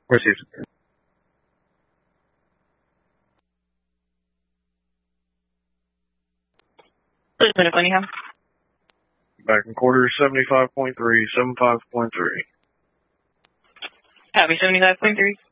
Received. Medical anyhow. Back in quarter 75.3, 75.3. Copy 75.3.